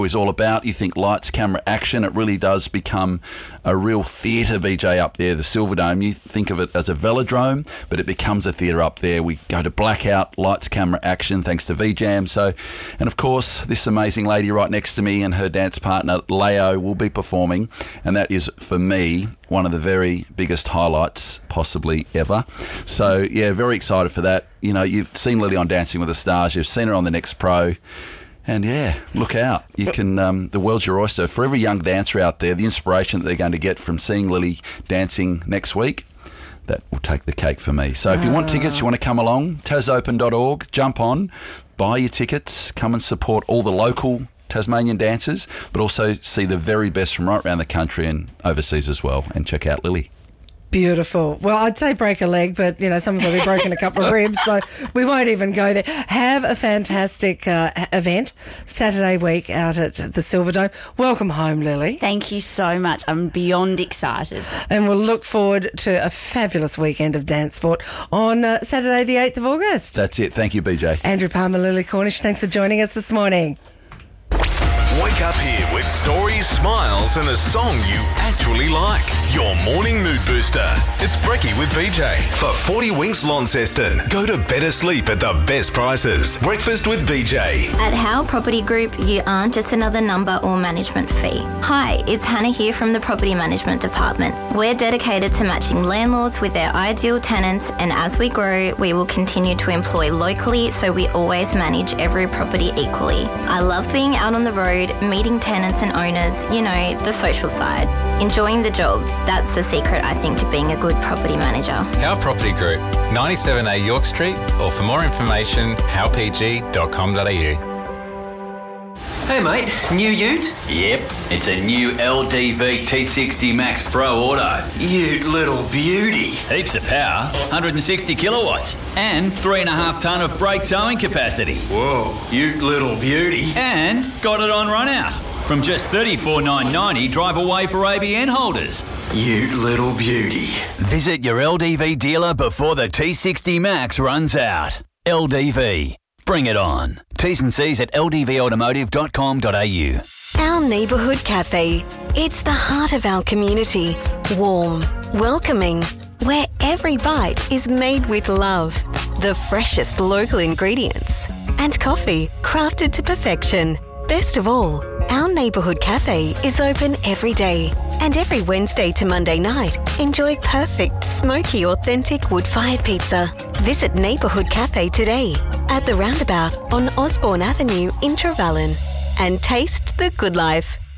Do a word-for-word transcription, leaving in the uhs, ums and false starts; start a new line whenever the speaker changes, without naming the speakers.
is all about. You think lights, camera, action. It really does become a real theatre, B J, up there. The Silverdome, you think of it as a velodrome, but it becomes a theatre up there. We go to blackout, lights, camera, action, thanks to V Jam. So, and of course, this amazing lady right next to me and her dance partner, Leo, will be performing. And that is, for me, one of the very biggest highlights possibly ever. So, yeah, very excited for that. You know, you've seen Lily on Dancing with the Stars. You've seen her on The Next Pro. And, yeah, look out. You can, um, the world's your oyster. For every young dancer out there, the inspiration that they're going to get from seeing Lily dancing next week, that will take the cake for me. So if you want tickets, you want to come along, tas open dot org, jump on, buy your tickets, come and support all the local Tasmanian dancers, but also see the very best from right around the country and overseas as well, and check out Lily.
Beautiful. Well, I'd say break a leg, but, you know, someone's already broken a couple of ribs, so we won't even go there. Have a fantastic uh, event Saturday week out at the Silverdome. Welcome home, Lily.
Thank you so much. I'm beyond excited.
And we'll look forward to a fabulous weekend of dance sport on uh, Saturday the eighth of August.
That's it. Thank you, B J.
Andrew Palmer, Lily Cornish, thanks for joining us this morning.
Wake up here with stories, smiles and a song you actually like. Your morning mood booster. It's Brekkie with B J. For forty Winks Launceston. Go to better sleep at the best prices. Breakfast with B J.
At Howe Property Group, you aren't just another number or management fee. Hi, it's Hannah here from the Property Management Department. We're dedicated to matching landlords with their ideal tenants, and as we grow, we will continue to employ locally so we always manage every property equally. I love being out on the road, meeting tenants and owners, you know, the social side. Enjoying the job, that's the secret, I think, to being a good property manager.
Howe Property Group, ninety-seven A York Street, or for more information, howe p g dot com dot a u.
Hey mate, new ute?
Yep, it's a new L D V T sixty Max Pro Auto.
You little beauty.
Heaps of power, one hundred sixty kilowatts, and three and a half tonne of brake towing capacity.
Whoa, you little beauty.
And got it on run out. From just thirty-four thousand nine hundred ninety dollars, drive away for A B N holders.
You little beauty.
Visit your L D V dealer before the T sixty Max runs out. L D V. Bring it on. T's and C's at l d v automotive dot com dot a u.
Our neighbourhood cafe. It's the heart of our community. Warm, welcoming, where every bite is made with love. The freshest local ingredients. And coffee crafted to perfection. Best of all, our neighbourhood cafe is open every day. And every Wednesday to Monday night, enjoy perfect, smoky, authentic wood-fired pizza. Visit Neighbourhood Cafe today at the roundabout on Osborne Avenue in Trevellyn and taste the good life.